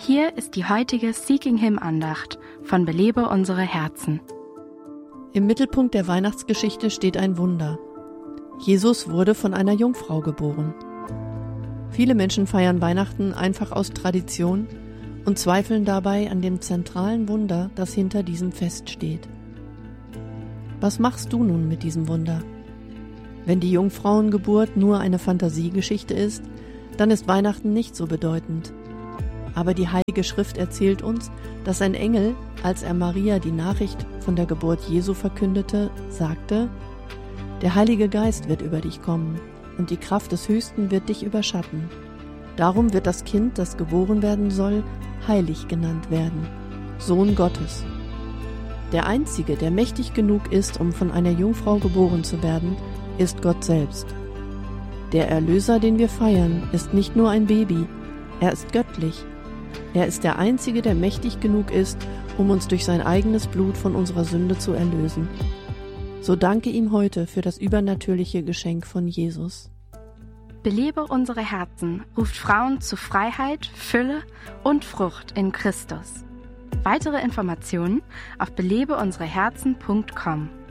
Hier ist die heutige Seeking Him Andacht von Belebe unsere Herzen. Im Mittelpunkt der Weihnachtsgeschichte steht ein Wunder. Jesus wurde von einer Jungfrau geboren. Viele Menschen feiern Weihnachten einfach aus Tradition und zweifeln dabei an dem zentralen Wunder, das hinter diesem Fest steht. Was machst du nun mit diesem Wunder? Wenn die Jungfrauengeburt nur eine Fantasiegeschichte ist, dann ist Weihnachten nicht so bedeutend. Aber die Heilige Schrift erzählt uns, dass ein Engel, als er Maria die Nachricht von der Geburt Jesu verkündete, sagte: Der Heilige Geist wird über dich kommen und die Kraft des Höchsten wird dich überschatten. Darum wird das Kind, das geboren werden soll, heilig genannt werden, Sohn Gottes. Der Einzige, der mächtig genug ist, um von einer Jungfrau geboren zu werden, ist Gott selbst. Der Erlöser, den wir feiern, ist nicht nur ein Baby, er ist göttlich. Er ist der Einzige, der mächtig genug ist, um uns durch sein eigenes Blut von unserer Sünde zu erlösen. So danke ihm heute für das übernatürliche Geschenk von Jesus. Belebe unsere Herzen ruft Frauen zu Freiheit, Fülle und Frucht in Christus. Weitere Informationen auf belebeunsereherzen.com.